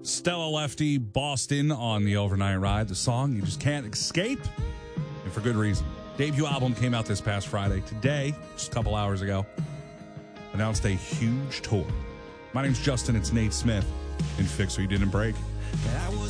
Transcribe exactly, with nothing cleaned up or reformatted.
Stella Lefty, Boston on the overnight ride. The song you just can't escape, and for good reason. Debut album came out this past Friday. Today, just a couple hours ago, announced a huge tour. My name's Justin. It's Nate Smith in Fix What You Didn't Break.